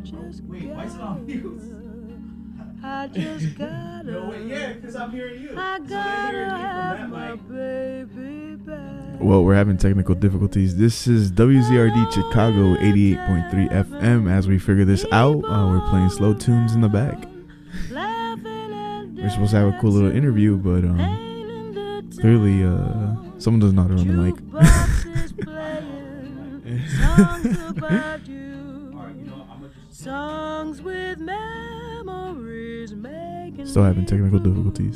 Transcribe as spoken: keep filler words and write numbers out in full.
Wait, why is it on mute? I just gotta. No, wait, yeah, because I'm hearing you. I So gotta they're hearing you have from my that mic. baby back. Well, we're having technical difficulties. This is W Z R D Chicago eighty-eight point three F M. As we figure this out, uh, we're playing slow tunes in the back. We're supposed to have a cool little interview, but um, clearly uh, someone doesn't know how to run the mic. Songs with memories making Still having technical difficulties.